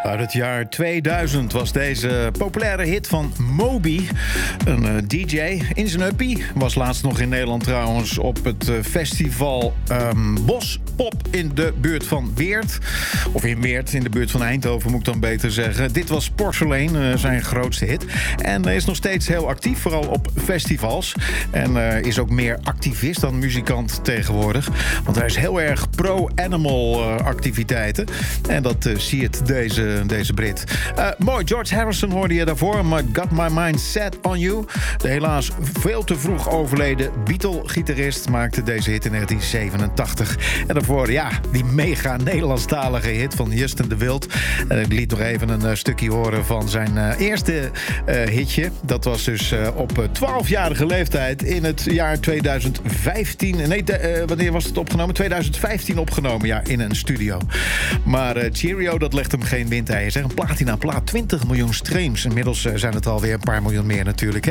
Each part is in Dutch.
Uit het jaar 2000 was deze populaire hit van Moby. Een DJ in zijn uppie. Was laatst nog in Nederland trouwens op het festival Bos Pop in de buurt van Weert. Of in Weert, in de buurt van Eindhoven moet ik dan beter zeggen. Dit was Porcelain, zijn grootste hit. En hij is nog steeds heel actief, vooral op festivals. En is ook meer activist dan muzikant tegenwoordig. Want hij is heel erg pro-animal activiteiten. En dat zie je deze Brit. Mooi, George Harrison hoorde je daarvoor. Maar Got My Mind Set On You. De helaas veel te vroeg overleden Beatle-gitarist maakte deze hit in 1987. En daarvoor, ja, die mega Nederlandstalige hit van Justin de Wild. En ik liet nog even een stukje horen van zijn eerste hitje. Dat was dus op 12-jarige leeftijd in het jaar 2015. Nee, wanneer was het opgenomen? 2015 opgenomen, ja, in een studio. Maar Cheerio, dat legt hem geen windeieren. Zeg, een platinaplaat, 20 miljoen streams. Inmiddels zijn het alweer een paar miljoen meer natuurlijk, hè.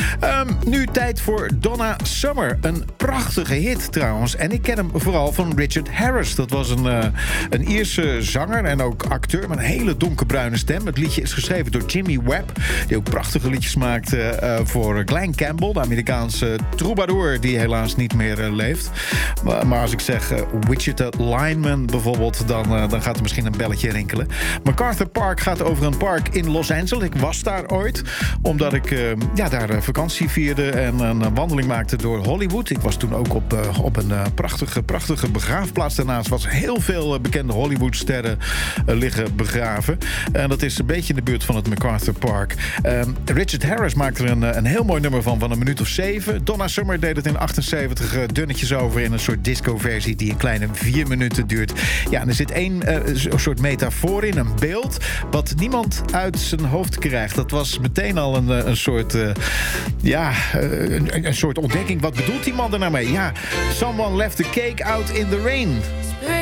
Nu tijd voor Donna Summer. Een prachtige hit trouwens. En ik ken hem vooral van Richard Harris. Dat was een Ierse zanger en ook acteur met een hele donkerbruine stem. Het liedje is geschreven door Jimmy Webb, die ook prachtige liedjes maakte voor Glen Campbell, de Amerikaanse troubadour die helaas niet meer leeft. Maar als ik zeg Wichita Lineman bijvoorbeeld, dan gaat er misschien een belletje rinkelen. MacArthur Park gaat over een park in Los Angeles. Ik was daar ooit, omdat ik daar vakantie vierde en een wandeling maakte door Hollywood. Ik was toen ook op een prachtige begraafplaats. Daarnaast was heel veel bekende Hollywoodsterren liggen begraven. En dat is een beetje in de buurt van het MacArthur Park. Richard Harris maakte er een heel mooi nummer van een minuut of 7. Donna Summer deed het in 78 dunnetjes over in een soort disco-versie die een kleine 4 minuten duurt. Ja, en er zit één soort metafoor in, een beeld, wat niemand uit zijn hoofd krijgt. Dat was meteen al een soort een soort ontdekking. Wat bedoelt die man er nou mee? Ja, someone left the cake out in the rain.